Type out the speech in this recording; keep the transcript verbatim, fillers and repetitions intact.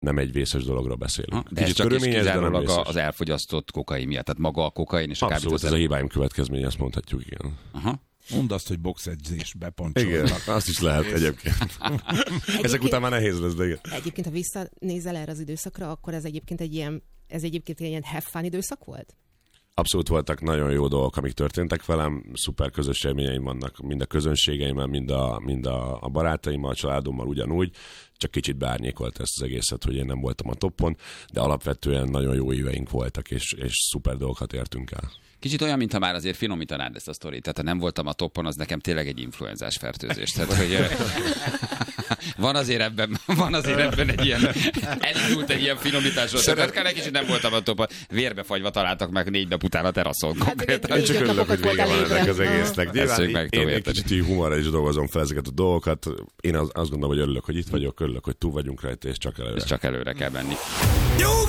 nem egy vészes dologról beszélünk. Ha, de ez csak is kizárólag az elfogyasztott kokain miatt, tehát maga a kokain és a kábítószer. Abszolút, ez a hibáim következménye, azt mondhatjuk, igen. Aha. Mondd azt, hogy boxedzés bepancsolnak. Igen, azt is lehet egyébként. Ezek után már nehéz lesz, de igen. Egyébként, ha visszanézel erre az időszakra, akkor ez egyébként egy ilyen, ez egyébként egy ilyen have fun időszak volt? Abszolút voltak nagyon jó dolgok, amik történtek velem, szuper közös élményeim vannak, mind a közönségeimmel, mind a, mind a, a barátaimmal, a családommal ugyanúgy, csak kicsit beárnyékolt ezt az egészet, hogy én nem voltam a toppon, de alapvetően nagyon jó éveink voltak, és, és szuper dolgokat értünk el. Kicsit olyan, mintha már azért finomítanád ezt a sztorit. Tehát ha nem voltam a toppon, az nekem tényleg egy influenzás fertőzés. Tehát, hogy van azért ebben, van azért ebben egy ilyen, elindult egy ilyen finomításról. Tehát egy kicsit nem voltam a toppon. Vérbefagyva találtak meg négy nap után a teraszon konkrétan. Én csak örülök, hogy vége van ennek az egésznek. Nyilván én egy kicsit így humorra is dolgozom fel ezeket a dolgokat. Én azt gondolom, hogy örülök, hogy itt vagyok, örülök, hogy túl vagyunk rajta, és csak előre. És csak előre kell menni.